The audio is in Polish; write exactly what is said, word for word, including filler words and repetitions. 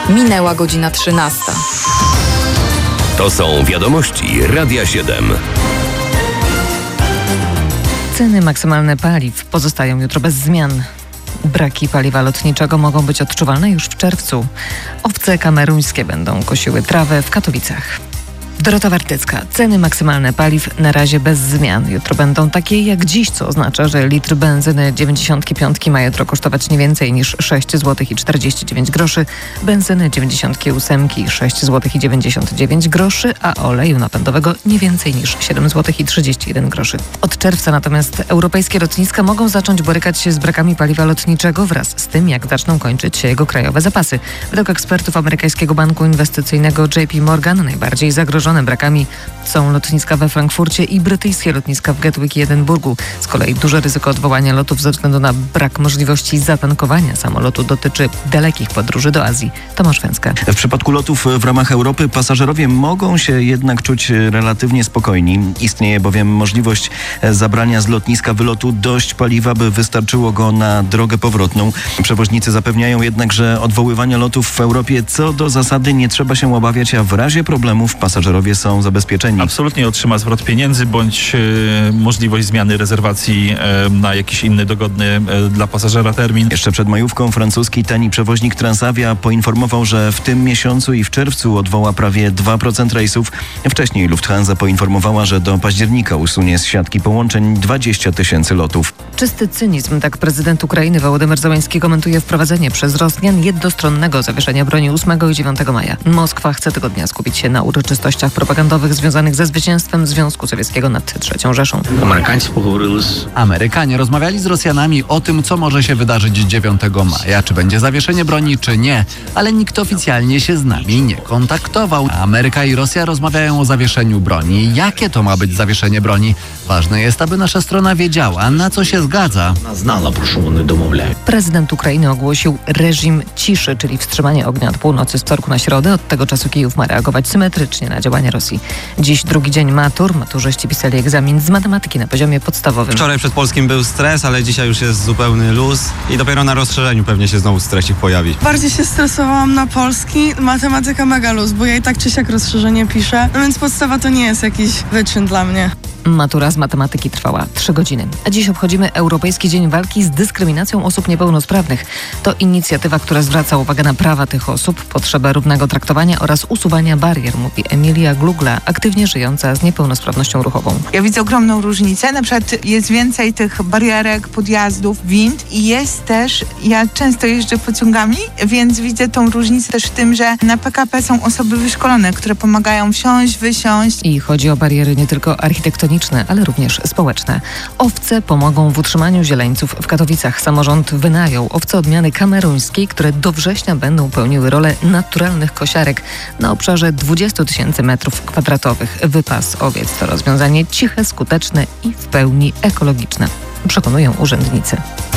Minęła godzina trzynasta. To są wiadomości Radia siedem. Ceny maksymalne paliw pozostają jutro bez zmian. Braki paliwa lotniczego mogą być odczuwalne już w czerwcu. Owce kameruńskie będą kosiły trawę w Katowicach. Dorota Wartycka. Ceny maksymalne paliw na razie bez zmian. Jutro będą takie jak dziś, co oznacza, że litr benzyny dziewięćdziesiąt pięć ma jutro kosztować nie więcej niż sześć złotych i czterdzieści dziewięć groszy, benzyny dziewięćdziesiąt osiem sześć złotych i dziewięćdziesiąt dziewięć groszy, a oleju napędowego nie więcej niż siedem złotych i trzydzieści jeden groszy. Od czerwca natomiast europejskie lotniska mogą zacząć borykać się z brakami paliwa lotniczego wraz z tym, jak zaczną kończyć się jego krajowe zapasy. Według ekspertów amerykańskiego banku inwestycyjnego J P Morgan najbardziej zagrożone brakami są lotniska we Frankfurcie i brytyjskie lotniska w Gatwick i Edynburgu. Z kolei duże ryzyko odwołania lotów ze względu na brak możliwości zatankowania samolotu dotyczy dalekich podróży do Azji. Tomasz Węcka. W przypadku lotów w ramach Europy pasażerowie mogą się jednak czuć relatywnie spokojni. Istnieje bowiem możliwość zabrania z lotniska wylotu dość paliwa, by wystarczyło go na drogę powrotną. Przewoźnicy zapewniają jednak, że odwoływania lotów w Europie co do zasady nie trzeba się obawiać, a w razie problemów pasażerowie są zabezpieczeni. Absolutnie otrzyma zwrot pieniędzy bądź e, możliwość zmiany rezerwacji e, na jakiś inny dogodny e, dla pasażera termin. Jeszcze przed majówką francuski tani przewoźnik Transavia poinformował, że w tym miesiącu i w czerwcu odwoła prawie dwa procent rejsów. Wcześniej Lufthansa poinformowała, że do października usunie z siatki połączeń dwadzieścia tysięcy lotów. Czysty cynizm, tak prezydent Ukrainy Wołodymyr Zełenski komentuje wprowadzenie przez Rosjan jednostronnego zawieszenia broni ósmego i dziewiątego maja. Moskwa chce tego dnia skupić się na uroczystościach propagandowych związanych ze zwycięstwem Związku Sowieckiego nad trzecią Rzeszą. Amerykanie rozmawiali z Rosjanami o tym, co może się wydarzyć dziewiątego maja, czy będzie zawieszenie broni, czy nie, ale nikt oficjalnie się z nami nie kontaktował. Ameryka i Rosja rozmawiają o zawieszeniu broni. Jakie to ma być zawieszenie broni? Ważne jest, aby nasza strona wiedziała, na co się zgadza. Prezydent Ukrainy ogłosił reżim ciszy, czyli wstrzymanie ognia od północy z wtorku na środę. Od tego czasu Kijów ma reagować symetrycznie na działania Rosji. Dziś drugi dzień matur. Maturzyści pisali egzamin z matematyki na poziomie podstawowym. Wczoraj przed Polskim był stres, ale dzisiaj już jest zupełny luz i dopiero na rozszerzeniu pewnie się znowu stresik pojawi. Bardziej się stresowałam na polski. Matematyka mega luz, bo ja i tak czy siak rozszerzenie piszę, no więc podstawa to nie jest jakiś wyczyn dla mnie. Matura z matematyki trwała trzy godziny. A dziś obchodzimy Europejski Dzień Walki z Dyskryminacją Osób Niepełnosprawnych. To inicjatywa, która zwraca uwagę na prawa tych osób, potrzebę równego traktowania oraz usuwania barier, mówi Emilia Glugla, aktywnie żyjąca z niepełnosprawnością ruchową. Ja widzę ogromną różnicę. Na przykład jest więcej tych barierek, podjazdów, wind i jest też, ja często jeżdżę pociągami, więc widzę tą różnicę też w tym, że na P K P są osoby wyszkolone, które pomagają wsiąść, wysiąść. I chodzi o bariery nie tylko architektoniczne, ale również społeczne. Owce pomogą w utrzymaniu zieleńców w Katowicach. Samorząd wynajął owce odmiany kameruńskiej, które do września będą pełniły rolę naturalnych kosiarek na obszarze dwadzieścia tysięcy metrów kwadratowych. Wypas owiec to rozwiązanie ciche, skuteczne i w pełni ekologiczne, przekonują urzędnicy.